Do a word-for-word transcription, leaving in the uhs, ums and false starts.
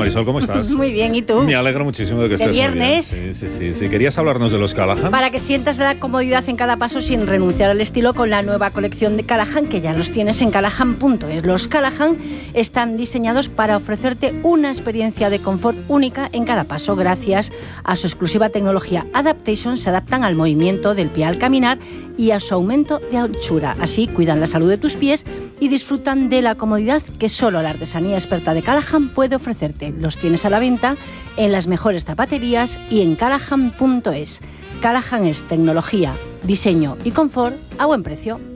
Marisol, ¿cómo estás? Muy bien, ¿y tú? Me alegro muchísimo de que estés ¿De viernes? muy bien. Sí, sí, sí, sí. ¿Querías hablarnos de los Callahan? Para que sientas la comodidad en cada paso sin renunciar al estilo con la nueva colección de Callahan, que ya los tienes en callahan punto es. Los Callahan están diseñados para ofrecerte una experiencia de confort única en cada paso. Gracias a su exclusiva tecnología Adaptation, se adaptan al movimiento del pie al caminar y a su aumento de anchura. Así cuidan la salud de tus pies y disfrutan de la comodidad que solo la artesanía experta de Callahan puede ofrecerte. Los tienes a la venta en las mejores zapaterías y en callahan punto es. Callahan es tecnología, diseño y confort a buen precio.